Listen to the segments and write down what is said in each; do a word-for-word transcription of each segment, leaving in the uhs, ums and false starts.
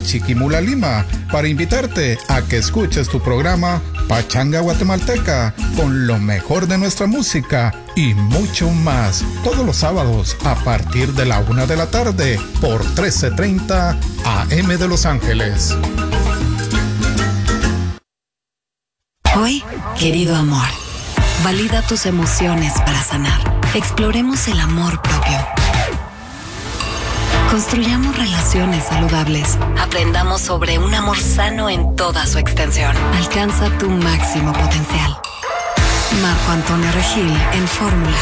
Chiquimula, Lima, para invitarte a que escuches tu programa Pachanga Guatemalteca con lo mejor de nuestra música y mucho más, todos los sábados a partir de la una de la tarde por trece treinta A M de Los Ángeles. Hoy, querido amor, valida tus emociones para sanar. Exploremos el amor propio. Construyamos relaciones saludables. Aprendamos sobre un amor sano en toda su extensión. Alcanza tu máximo potencial. Marco Antonio Regil en Fórmula.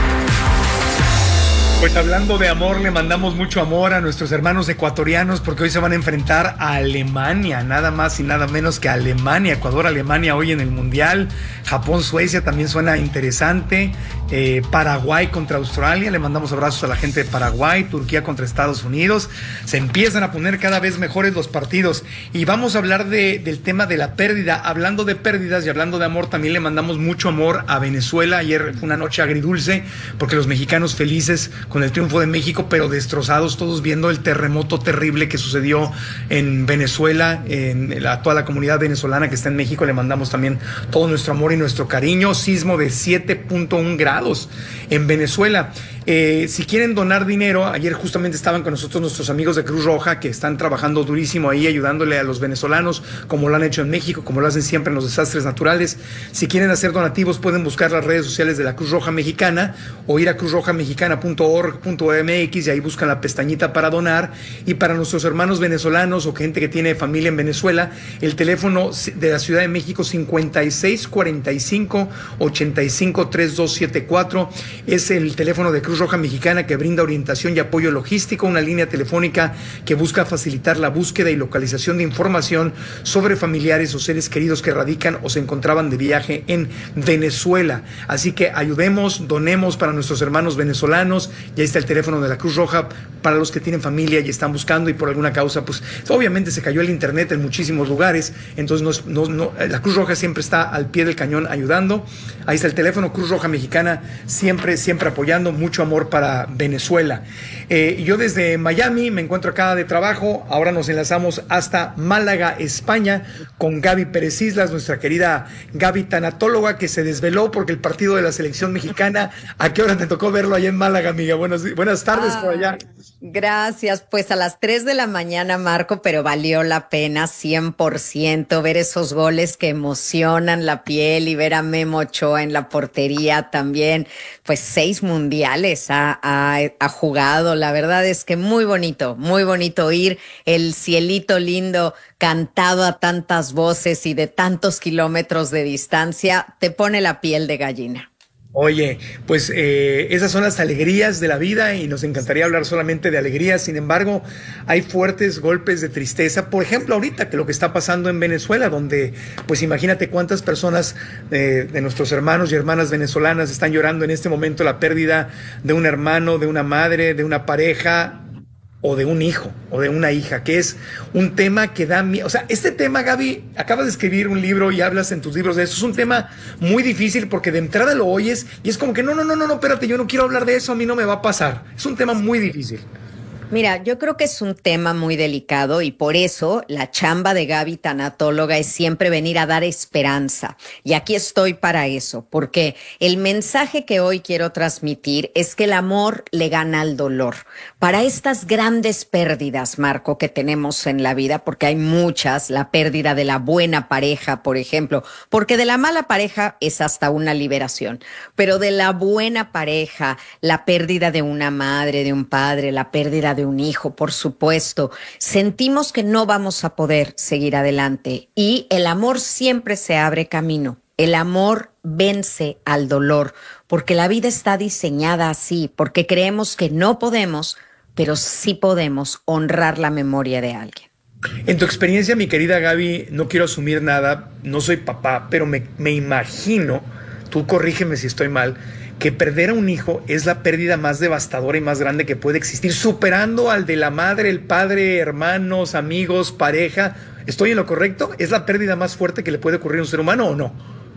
Pues hablando de amor, le mandamos mucho amor a nuestros hermanos ecuatorianos porque hoy se van a enfrentar a Alemania, nada más y nada menos que a Alemania. Ecuador, Alemania hoy en el Mundial. Japón, Suecia también suena interesante. Eh, Paraguay contra Australia, le mandamos abrazos a la gente de Paraguay. Turquía contra Estados Unidos. Se empiezan a poner cada vez mejores los partidos y vamos a hablar de, del tema de la pérdida. Hablando de pérdidas y hablando de amor, también le mandamos mucho amor a Venezuela. Ayer fue una noche agridulce porque los mexicanos felices con el triunfo de México, pero destrozados todos viendo el terremoto terrible que sucedió en Venezuela, en la, toda la comunidad venezolana que está en México. Le mandamos también todo nuestro amor y nuestro cariño. Sismo de siete punto uno grados en Venezuela. Eh, si quieren donar dinero, ayer justamente estaban con nosotros nuestros amigos de Cruz Roja que están trabajando durísimo ahí ayudándole a los venezolanos como lo han hecho en México, como lo hacen siempre en los desastres naturales. Si quieren hacer donativos pueden buscar las redes sociales de la Cruz Roja Mexicana o ir a cruz roja mexicana punto org punto m x y ahí buscan la pestañita para donar. Y para nuestros hermanos venezolanos o gente que tiene familia en Venezuela, el teléfono de la Ciudad de México cincuenta y seis cuarenta y cinco ochenta y cinco treinta y dos setenta y cuatro es el teléfono de Cruz Roja Mexicana que brinda orientación y apoyo logístico, una línea telefónica que busca facilitar la búsqueda y localización de información sobre familiares o seres queridos que radican o se encontraban de viaje en Venezuela. Así que ayudemos, donemos para nuestros hermanos venezolanos. Y ahí está el teléfono de la Cruz Roja para los que tienen familia y están buscando y por alguna causa, pues obviamente se cayó el internet en muchísimos lugares, entonces no, no, no, la Cruz Roja siempre está al pie del cañón ayudando. Ahí está el teléfono, Cruz Roja Mexicana, siempre, siempre apoyando. Mucho amor para Venezuela. Eh, yo desde Miami me encuentro acá de trabajo, ahora nos enlazamos hasta Málaga, España, con Gaby Pérez Islas, nuestra querida Gaby tanatóloga, que se desveló porque el partido de la selección mexicana, ¿a qué hora te tocó verlo allá en Málaga, amiga? Buenos, buenas tardes ah, por allá. Gracias, pues a las tres de la mañana, Marco, pero valió la pena cien por ciento ver esos goles que emocionan la piel y ver a Memo Ochoa en la portería también, pues seis mundiales ha, ha, ha jugado. La verdad es que muy bonito, muy bonito oír el cielito lindo cantado a tantas voces y de tantos kilómetros de distancia, te pone la piel de gallina. Oye, pues eh, esas son las alegrías de la vida y nos encantaría hablar solamente de alegrías. Sin embargo, hay fuertes golpes de tristeza. Por ejemplo, ahorita que lo que está pasando en Venezuela, donde, pues imagínate cuántas personas eh, de nuestros hermanos y hermanas venezolanas están llorando en este momento la pérdida de un hermano, de una madre, de una pareja o de un hijo o de una hija, que es un tema que da miedo. O sea, este tema, Gaby, acabas de escribir un libro y hablas en tus libros de eso. Es un tema muy difícil porque de entrada lo oyes y es como que no, no, no, no, no, espérate, yo no quiero hablar de eso, a mí no me va a pasar. Es un tema muy difícil. Mira, yo creo que es un tema muy delicado y por eso la chamba de Gaby tanatóloga es siempre venir a dar esperanza. Y aquí estoy para eso, porque el mensaje que hoy quiero transmitir es que el amor le gana al dolor. Para estas grandes pérdidas, Marco, que tenemos en la vida, porque hay muchas, la pérdida de la buena pareja, por ejemplo, porque de la mala pareja es hasta una liberación, pero de la buena pareja, la pérdida de una madre, de un padre, la pérdida de un hijo, por supuesto, sentimos que no vamos a poder seguir adelante y el amor siempre se abre camino. El amor vence al dolor porque la vida está diseñada así, porque creemos que no podemos, pero sí podemos honrar la memoria de alguien. En tu experiencia, mi querida Gaby, no quiero asumir nada, no soy papá, pero me, me imagino, tú corrígeme si estoy mal, que perder a un hijo es la pérdida más devastadora y más grande que puede existir, superando al de la madre, el padre, hermanos, amigos, pareja. ¿Estoy en lo correcto? ¿Es la pérdida más fuerte que le puede ocurrir a un ser humano o no?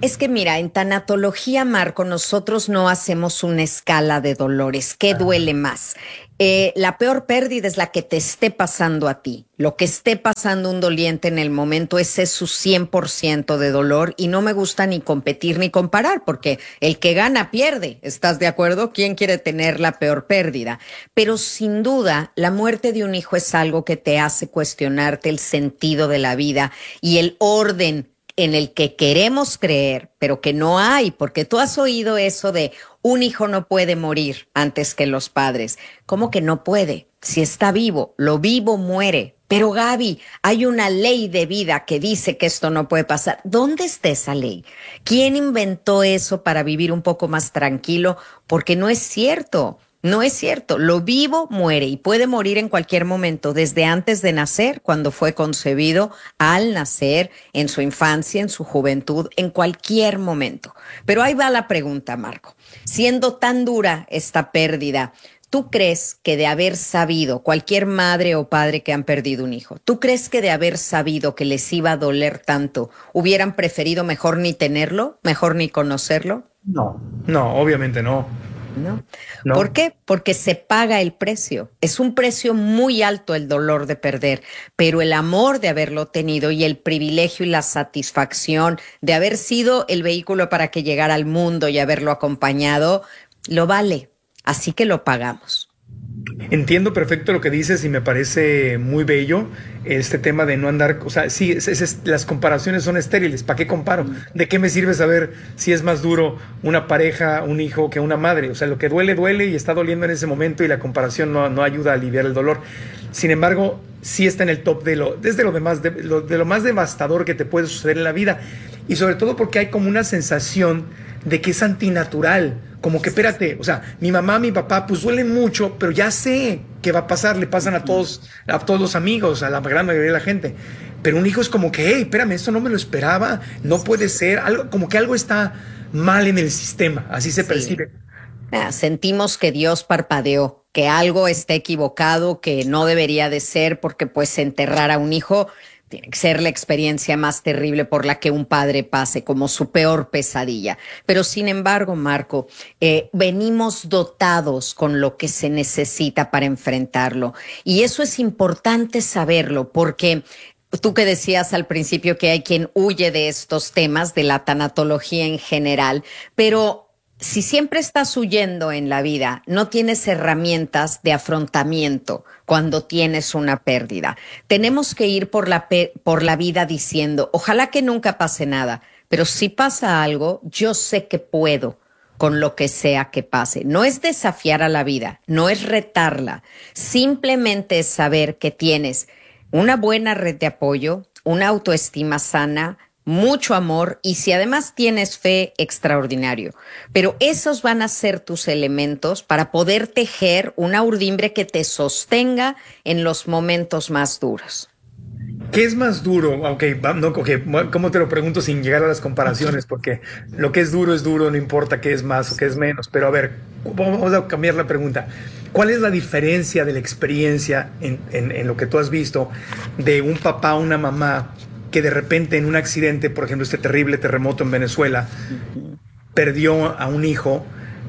Es que mira, en tanatología, Marco, nosotros no hacemos una escala de dolores. ¿Qué duele más? Eh, la peor pérdida es la que te esté pasando a ti. Lo que esté pasando un doliente en el momento, ese es su cien por ciento de dolor y no me gusta ni competir ni comparar porque el que gana pierde. ¿Estás de acuerdo? ¿Quién quiere tener la peor pérdida? Pero sin duda, la muerte de un hijo es algo que te hace cuestionarte el sentido de la vida y el orden en el que queremos creer, pero que no hay, porque tú has oído eso de un hijo no puede morir antes que los padres. ¿Cómo que no puede? Si está vivo, lo vivo muere. Pero Gaby, hay una ley de vida que dice que esto no puede pasar. ¿Dónde está esa ley? ¿Quién inventó eso para vivir un poco más tranquilo? Porque no es cierto. No es cierto, lo vivo muere y puede morir en cualquier momento, desde antes de nacer, cuando fue concebido, al nacer, en su infancia, en su juventud, en cualquier momento. Pero ahí va la pregunta, Marco. Siendo tan dura esta pérdida, ¿tú crees que de haber sabido, cualquier madre o padre que han perdido un hijo, ¿tú crees que de haber sabido que les iba a doler tanto, hubieran preferido mejor ni tenerlo, mejor ni conocerlo? No, no, obviamente no. ¿No? No. ¿Por qué? Porque se paga el precio. Es un precio muy alto el dolor de perder, pero el amor de haberlo tenido y el privilegio y la satisfacción de haber sido el vehículo para que llegara al mundo y haberlo acompañado, lo vale. Así que lo pagamos. Entiendo perfecto lo que dices y me parece muy bello este tema de no andar, o sea, sí, es, es, las comparaciones son estériles. ¿Para qué comparo? ¿De qué me sirve saber si es más duro una pareja, un hijo que una madre? O sea, lo que duele, duele y está doliendo en ese momento y la comparación no, no ayuda a aliviar el dolor. Sin embargo, sí está en el top de lo, desde lo, demás, de, lo, de lo más devastador que te puede suceder en la vida. Y sobre todo porque hay como una sensación de que es antinatural. Como que, espérate, o sea, mi mamá, mi papá, pues duelen mucho, pero ya sé qué va a pasar, le pasan a todos, a todos los amigos, a la gran mayoría de la gente. Pero un hijo es como que, hey, espérame, esto no me lo esperaba, no puede ser, algo, como que algo está mal en el sistema, así se Sí. percibe. Ah, sentimos que Dios parpadeó, que algo está equivocado, que no debería de ser, porque pues enterrar a un hijo tiene que ser la experiencia más terrible por la que un padre pase, como su peor pesadilla. Pero sin embargo, Marco, eh, venimos dotados con lo que se necesita para enfrentarlo. Y eso es importante saberlo, porque tú que decías al principio que hay quien huye de estos temas, de la tanatología en general, pero si siempre estás huyendo en la vida, no tienes herramientas de afrontamiento cuando tienes una pérdida. Tenemos que ir por la, pe- por la vida diciendo, ojalá que nunca pase nada, pero si pasa algo, yo sé que puedo con lo que sea que pase. No es desafiar a la vida, no es retarla, simplemente es saber que tienes una buena red de apoyo, una autoestima sana, mucho amor y si además tienes fe, extraordinario. Pero esos van a ser tus elementos para poder tejer una urdimbre que te sostenga en los momentos más duros. ¿Qué es más duro? Ok, va- no, okay, ¿cómo te lo pregunto sin llegar a las comparaciones? Porque lo que es duro es duro, no importa qué es más o qué es menos. Pero a ver, vamos a cambiar la pregunta. ¿Cuál es la diferencia de la experiencia en, en, en lo que tú has visto de un papá o una mamá que de repente en un accidente, por ejemplo, este terrible terremoto en Venezuela, uh-huh. perdió a un hijo,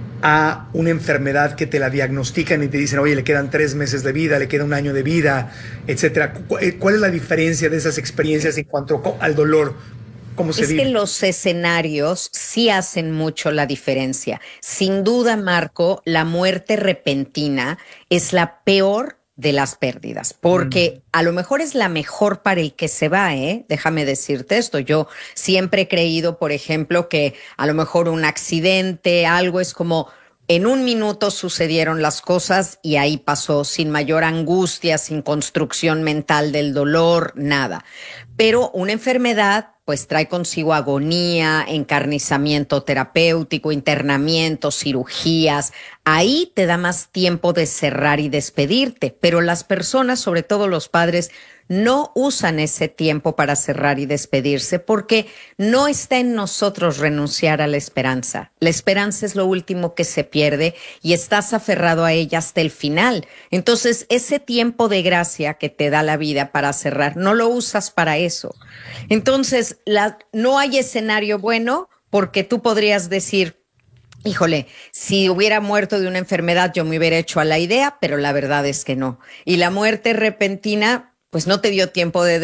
a una enfermedad que te la diagnostican y te dicen, oye, le quedan tres meses de vida, le queda un año de vida, etcétera? ¿Cuál es la diferencia de esas experiencias en cuanto al dolor? ¿Cómo se es vive? Que los escenarios sí hacen mucho la diferencia. Sin duda, Marco, la muerte repentina es la peor de las pérdidas, porque a lo mejor es la mejor para el que se va, ¿eh? Déjame decirte esto. Yo siempre he creído, por ejemplo, que a lo mejor un accidente, algo es como en un minuto sucedieron las cosas y ahí pasó sin mayor angustia, sin construcción mental del dolor, nada. Pero una enfermedad pues trae consigo agonía, encarnizamiento terapéutico, internamiento, cirugías. Ahí te da más tiempo de cerrar y despedirte, pero las personas, sobre todo los padres, no usan ese tiempo para cerrar y despedirse porque no está en nosotros renunciar a la esperanza. La esperanza es lo último que se pierde y estás aferrado a ella hasta el final. Entonces, ese tiempo de gracia que te da la vida para cerrar, no lo usas para eso. Entonces, la, no hay escenario bueno porque tú podrías decir, híjole, si hubiera muerto de una enfermedad yo me hubiera hecho a la idea, pero la verdad es que no. Y la muerte repentina, pues no te dio tiempo de